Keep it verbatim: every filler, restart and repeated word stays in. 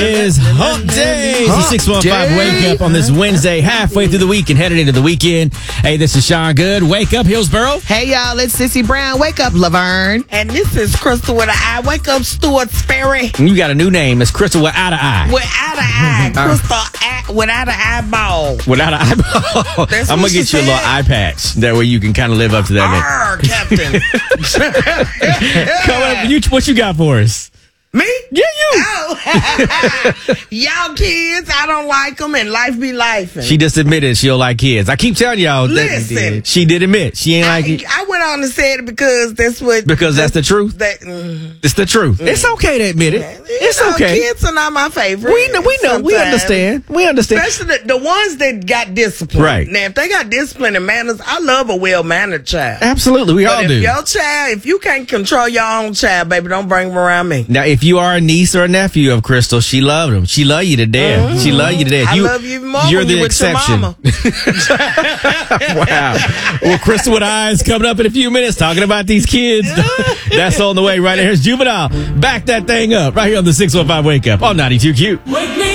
Is Hump Day. It's a six one five Wake Up on this Wednesday, halfway through the week and headed into the weekend. Hey, this is Sean Good. Wake up, Hillsboro. Hey, y'all, it's Sissy Brown. Wake up, Laverne. And this is Crystal with an eye. Wake up, Stuart Sperry. You got a new name. It's Crystal without an eye. Without an eye. Crystal eye, without an eyeball. Without an eyeball. That's I'm going to get you a little eye patch. That way you can kind of live up to that Arr, Captain. Come on, you, what you got for us? Me? Yeah, you. Oh. Y'all kids, I don't like them, and life be life. She just admitted she don't like kids. I keep telling y'all that Listen. she did admit she ain't I, like it. I went on and said it because that's what. Because that's the truth? That, mm, It's the truth. Mm. It's okay to admit it. It's you know, okay. Kids are not my favorite. We know, we know, we understand. We understand. Especially the, the ones that got discipline. Right. Now, if they got discipline and manners, I love a well-mannered child. Absolutely, we but all if do. your child, if you can't control your own child, baby, don't bring them around me. Now, if you are a niece or a nephew of Crystal, she loved him. She love you to death. Mm-hmm. She love you to death. I You, love you even more You're when the you with exception. your mama. Wow. Well, Crystal with Eyes coming up in a few minutes talking about these kids. That's on the way right here. Here's Juvenile. Back that thing up right here on the six one five Wake Up on ninety-two Q. Wake